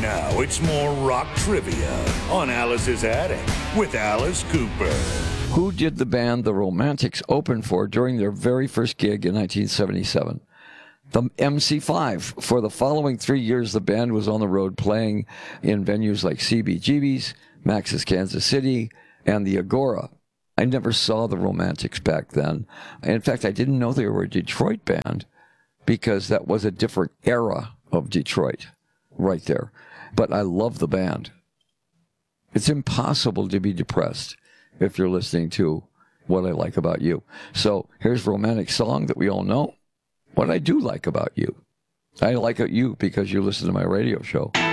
Now it's more rock trivia on Alice's Attic with Alice Cooper. Who did the band The Romantics open for during their very first gig in 1977? The MC5. For the following 3 years, the band was on the road playing in venues like CBGB's, Max's Kansas City, and the Agora. I never saw the Romantics back then. In fact, I didn't know they were a Detroit band because that was a different era of Detroit right there. But I love the band. It's impossible to be depressed if you're listening to What I Like About You. So here's a romantic song that we all know. What I do like about you. I like you because you listen to my radio show.